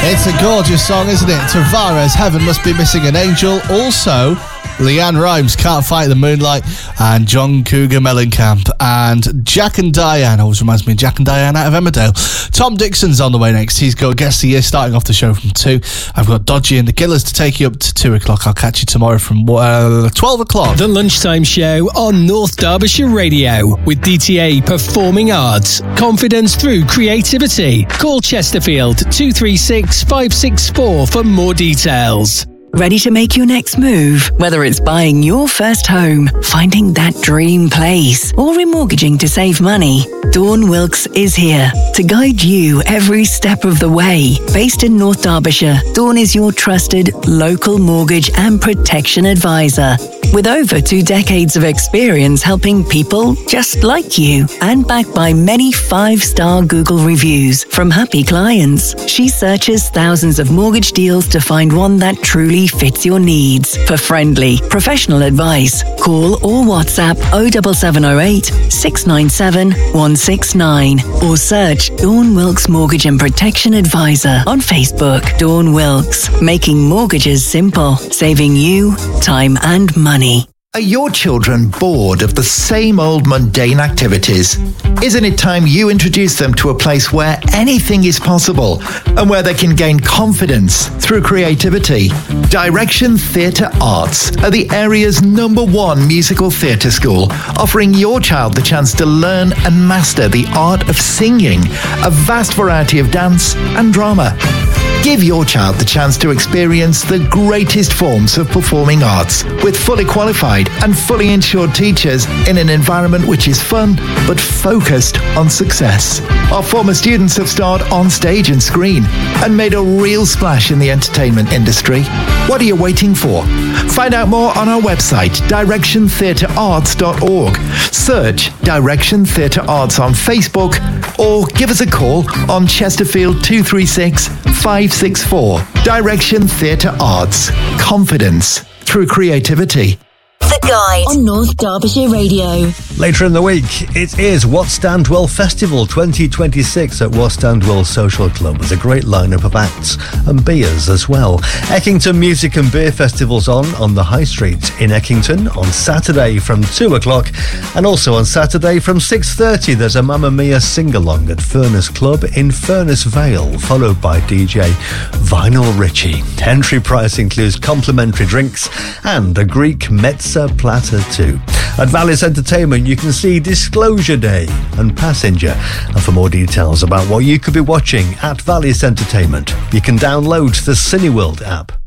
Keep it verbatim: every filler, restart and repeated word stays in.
It's a gorgeous song, isn't it? Tavares, Heaven Must Be Missing an Angel. Also, Leanne Rimes, Can't Fight the Moonlight, and John Cougar Mellencamp, and Jack and Diane. Always reminds me of Jack and Diane out of Emmerdale. Tom Dixon's on the way next. He's got Guest of the Year starting off the show from two. I've got Dodgy and the Killers to take you up to two o'clock. I'll catch you tomorrow from uh, twelve o'clock. The Lunchtime Show on North Derbyshire Radio with D T A Performing Arts. Confidence through creativity. Call Chesterfield two three six, five six four for more details. Ready to make your next move? Whether it's buying your first home, finding that dream place, or remortgaging to save money, Dawn Wilkes is here to guide you every step of the way. Based in North Derbyshire, Dawn is your trusted local mortgage and protection advisor. With over two decades of experience helping people just like you, and backed by many five-star Google reviews from happy clients, she searches thousands of mortgage deals to find one that truly fits your needs. For friendly, professional advice, call or WhatsApp oh seven seven oh eight, six nine seven, one six nine or search Dawn Wilkes Mortgage and Protection Advisor on Facebook. Dawn Wilkes, making mortgages simple, saving you time and money. Are your children bored of the same old mundane activities? Isn't it time you introduce them to a place where anything is possible and where they can gain confidence through creativity? Direction Theatre Arts are the area's number one musical theatre school, offering your child the chance to learn and master the art of singing, a vast variety of dance and drama. Give your child the chance to experience the greatest forms of performing arts with fully qualified and fully insured teachers in an environment which is fun but focused on success. Our former students have starred on stage and screen and made a real splash in the entertainment industry. What are you waiting for? Find out more on our website, direction theatre arts dot org. Search Direction Theatre Arts on Facebook or give us a call on Chesterfield two three six, five six four. Direction Theatre Arts. Confidence through creativity. The Guide on North Derbyshire Radio. Later in the week, it is Wat Standwell Festival twenty twenty-six at Wat Standwell Social Club. There's a great lineup of acts and beers as well. Eckington Music and Beer Festival's on on the High Street in Eckington on Saturday from two o'clock, and also on Saturday from six thirty there's a Mamma Mia sing-along at Furness Club in Furness Vale, followed by D J Vinyl Richie. Entry price includes complimentary drinks and a Greek mezza platter too. At Vallis Entertainment you can see Disclosure Day and Passenger, and for more details about what you could be watching at Vallis Entertainment you can download the Cineworld app.